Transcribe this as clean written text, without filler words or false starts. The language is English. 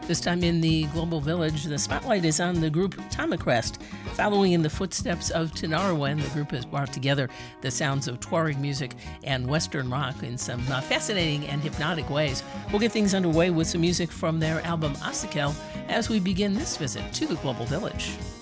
This time in the Global Village, the spotlight is on the group Tomacrest. Following in the footsteps of Tinariwen, the group has brought together the sounds of Tuareg music and Western rock in some fascinating and hypnotic ways. We'll get things underway with some music from their album Asakel as we begin this visit to the Global Village.